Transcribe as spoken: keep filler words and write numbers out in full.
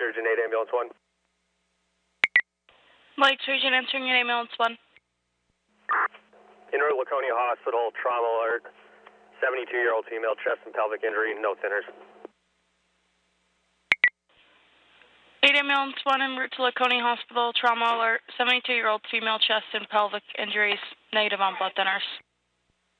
Surgeon eight, Ambulance one. Light Surgeon entering in Ambulance one. En route Laconia Hospital, trauma alert. seventy-two-year-old female, chest and pelvic injury, no thinners. eight Ambulance one en route to Laconia Hospital, trauma alert. seventy-two-year-old female, chest and pelvic injuries, negative on blood thinners.